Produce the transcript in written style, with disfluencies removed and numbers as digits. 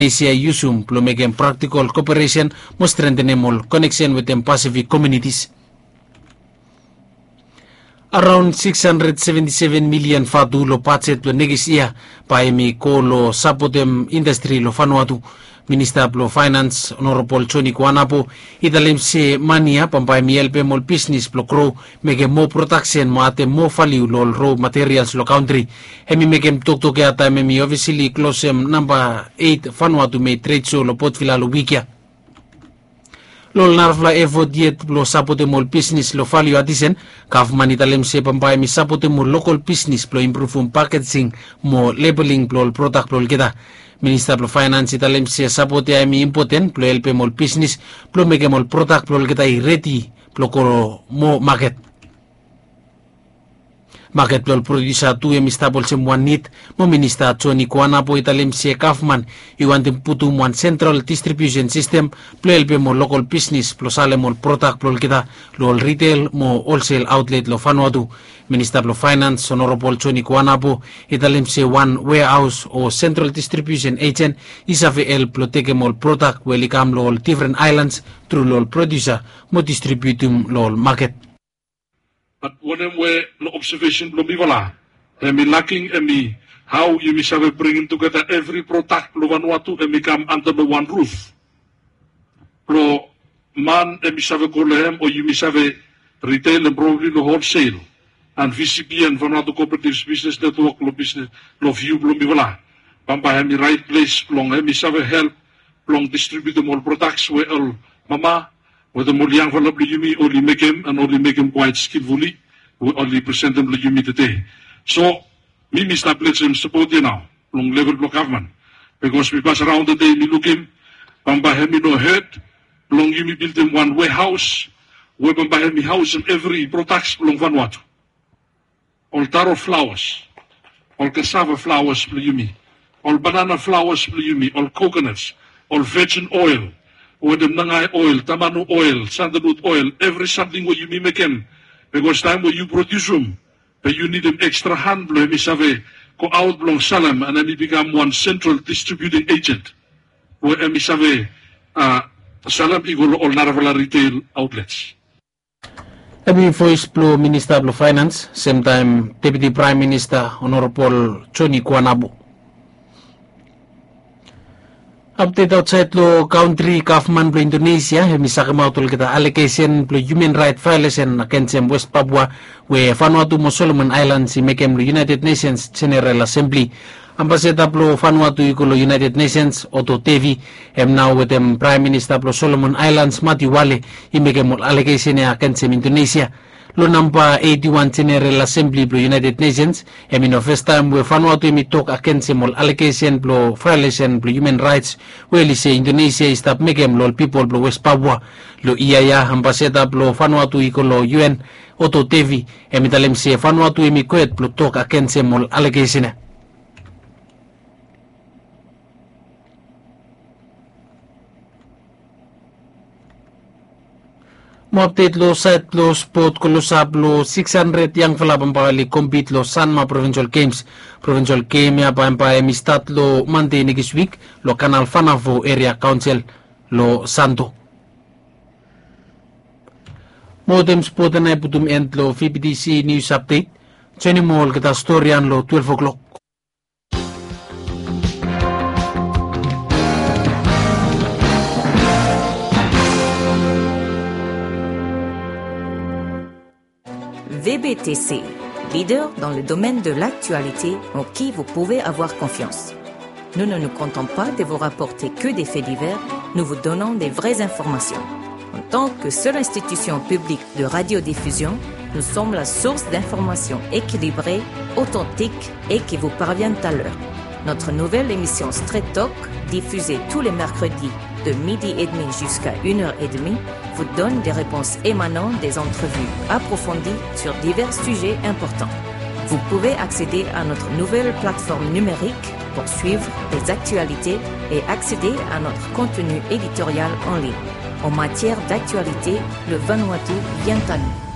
Asia Yusum plo making practical cooperation mo strengthen connection with them Pacific communities. Around 677 million fatu lo budget lo negisia pa emi ko lo sapotem industry lo Vanuatu. Minister of Finance Honorable Choni Kuanapo italim se mania pampai mielpe mol business plo crow mege mo production mo ate mo value lo raw materials lo country hemi mege tok ke ata memi obviously close number 8 Vanuatu me trade show lo pot fila lo wikia lol narfla effort yet lo sapote mol business lo value adisen government italim se pampai mi sapote mo local business plo improve packaging mo labeling plo product plo kita. Minister of Finance italim se sapote ami important plo helpe mol business plo mege mol product plo kita ready plo ko mo market plo producer tu emi stable se mo nit mo minister Choni Kuanapo italim se government iwantem putu mo central distribution system plo helpe mo local business plo sale mol product plo kita lo retail mo wholesale outlet lo Vanuatu. Minister of Finance Honorable Choni Kuanapo italim se one warehouse o central distribution agent isafe el ploteke mol product welikam lo different islands through lo producer mo distributum lo market. But when we no observation lo biwala, emi lacking emi how you misabe bringing together every product lo Vanuatu emi come under the one roof. Lo man emi sabe kolehem o you misabe retail and probably lo wholesale. And VCP and Vanuatu Cooperatives Business Network lo business lo view lo biwala. Pampa hemi right place long hemi sabe help long distribute all products we all mama. With the more young for Yumi, only make him and only make him quite skillfully. We only present them Yumi today. So, me Mr. Pledge support you now, long level block government. Because we pass around the day, we look him, Pamba Hemi no head, long Yumi build them one warehouse, where Pamba Hemi house and every products long Vanuatu. All taro flowers, all cassava flowers Yumi, all banana flowers Yumi, all coconuts, all virgin oil. Or the nangai oil, tamanu oil, sandalwood oil, every something where you make them. Because time where you produce them, but you need an extra hand, blow emisave, go out long salam, and then you become one central distributing agent. Where emisave, salam equal all Naravala retail outlets. Emi voice plo Minister of Finance, same time Deputy Prime Minister Honorable Choni Kuanapo. Update outside lo country government plo Indonesia misaka mautol kita allocation plo human right violation against West Papua we Vanuatu mo Solomon Islands si mekem lo United Nations General Assembly ambassador plo Vanuatu iko lo United Nations Otto Tevi now with them Prime Minister plo Solomon Islands Mati Wale imekem allocation against Indonesia lo number 81 General Assembly plo United Nations no first time we Vanuatu mi talk against mol allocation plo violation plo human rights we say Indonesia stop mekem lo people plo West Papua lo iya ambassador plo Vanuatu iko lo UN Otto Tevi talem se Vanuatu mi koet plo talk against mol allocation mo update lo site lo sport ko lo sab lo 600 yang fala pampali compete lo Sanma Provincial Games ya pampali mi start lo Monday next week lo Canal Fanavo Area Council lo Santo modem sport na putum end lo VPDC news update cheni mol kita storyan lo 12 o'clock. VBTC, leader dans le domaine de l'actualité en qui vous pouvez avoir confiance. Nous ne nous comptons pas de vous rapporter que des faits divers, nous vous donnons des vraies informations. En tant que seule institution publique de radiodiffusion, nous sommes la source d'informations équilibrées, authentiques et qui vous parviennent à l'heure. Notre nouvelle émission Straight Talk, diffusée tous les mercredis de 12h30 jusqu'à 1h30, vous donne des réponses émanant des entrevues approfondies sur divers sujets importants. Vous pouvez accéder à notre nouvelle plateforme numérique pour suivre les actualités et accéder à notre contenu éditorial en ligne. En matière d'actualité, le Vanuatu vient à nous.